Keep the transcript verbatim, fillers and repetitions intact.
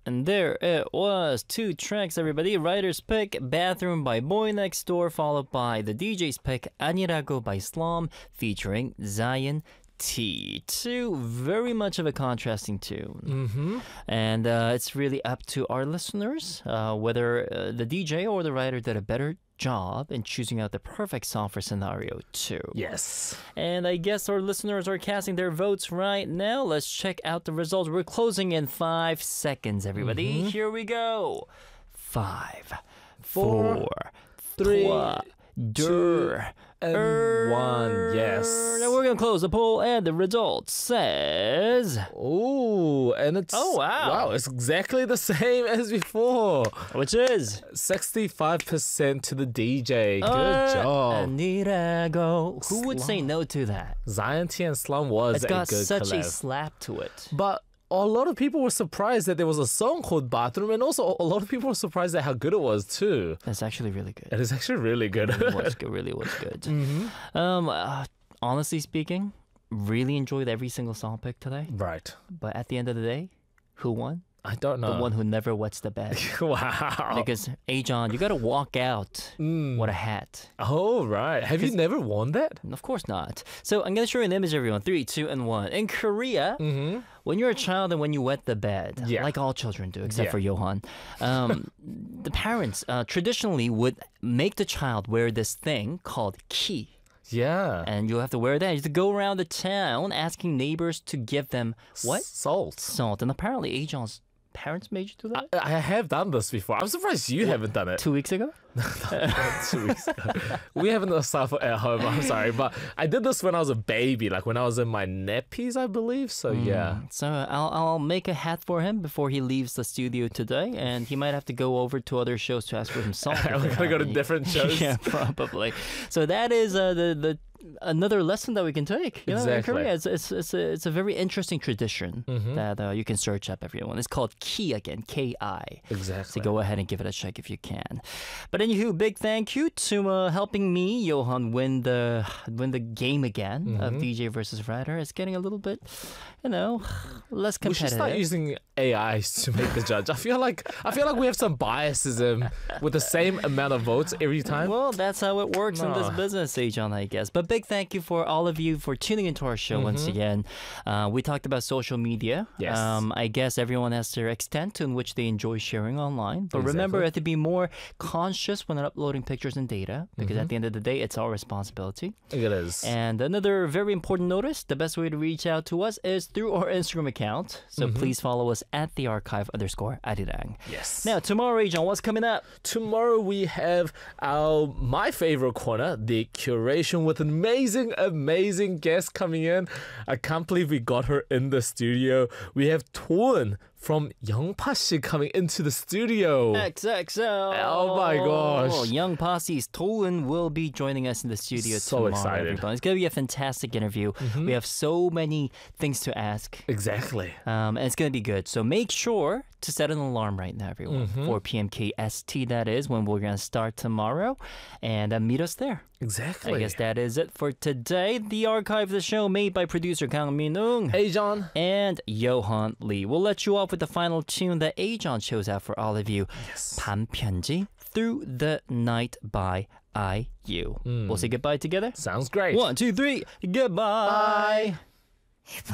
And there it was. Two tracks, everybody. Writer's pick, Bathroom by Boy Next Door, followed by the D J's pick, 아니라고 by Slom, featuring Zion T. Two very much of a contrasting tune. Mm-hmm. And uh, it's really up to our listeners uh, whether uh, the D J or the writer did a better job in choosing out the perfect song for scenario two. Yes. And I guess our listeners are casting their votes right now. Let's check out the results. We're closing in five seconds, everybody. Mm-hmm. Here we go. Five, Four, four, three, trois, deux, and er, one. Yes. Now we're going to close the poll, and the result says... Ooh, and it's... Oh, wow. Wow, it's exactly the same as before. Which is... sixty-five percent to the D J. Good uh, job. 아니라고. Who would say Slum. no to that? Zion T and Slum was It's a got good such a collab. slap to it. But a lot of people were surprised that there was a song called Bathroom, and also a lot of people were surprised at how good it was too. That's actually really good. It is actually really good. It was good, really was good. Mm-hmm. Um, uh, honestly speaking, really enjoyed every single song pick today. Right. But at the end of the day, who won? I don't know. The one who never wets the bed. Wow. Because, Ajon, you gotta walk out Mm. with a hat. Oh, right. Have you never worn that? Of course not. So I'm gonna show you an image, everyone. Three, two, and one. In Korea, Mm-hmm. when you're a child and when you wet the bed, Yeah. like all children do, except Yeah. for Johan, um, the parents uh, traditionally would make the child wear this thing called ki. Yeah. And you have to wear that. You have to go around the town asking neighbors to give them what? Salt. Salt. And apparently Ajon's parents made you do that? I have done this before. I'm surprised you haven't done it. Two weeks ago? Two weeks ago. We haven't suffered at home. I'm sorry, but I did this when I was a baby, like when I was in my nappies, I believe. So yeah. So I'll, I'll make a hat for him before he leaves the studio today, and he might have to go over to other shows to ask for some salt. We're gonna go to different shows. Yeah, probably. So that is uh, the the another lesson that we can take. You know, in Exactly. Korea, it's it's it's a, it's a very interesting tradition Mhm. that uh, you can search up. Everyone, it's called Ki again, K I. Exactly. So go ahead and give it a check if you can. But anywho, big thank you to uh, helping me, Johan, win the win the game again of Mhm. D J versus writer. It's getting a little bit, you know, less We should competitive. start using A Is to make the judge. I feel like I feel like we have some biases um, with the same amount of votes every time. Well, that's how it works in this No. business, Ajon, I guess. But big thank you for all of you for tuning into our show once Mhm. again. Uh, we talked about social media. Yes. Um, I guess everyone has their extent in which they enjoy sharing online. But remember, Exactly. you have to be more conscious when uploading pictures and data because Mm-hmm. at the end of the day, it's our responsibility. It is. And another very important notice, the best way to reach out to us is through our Instagram account. So Mm-hmm. please follow us at the archive underscore arirang. Yes. Now, tomorrow, Ajon, what's coming up? Tomorrow we have our my favorite corner, the curation, with an amazing, amazing guest coming in. I can't believe we got her in the studio. We have Toon from Youngpa coming into the studio. X X L. Oh my gosh. Young Posse's Tolan will be joining us in the studio So tomorrow. excited. Everybody. It's going to be a fantastic interview. We have so many things to ask. Exactly. Um, and it's going to be good. So make sure to set an alarm right now, everyone. four p.m. K S T, that is, when we're going to start tomorrow. And uh, meet us there. Exactly. I guess that is it for today. The archive of the show made by producer Kang Min-ung Hey, John. and Johan Lee. We'll let you off with the final tune that Ajon chose out for all of you. Yes. 밤편지, Through the Night by I U. We'll say goodbye together. Sounds great. One, two, three. Goodbye.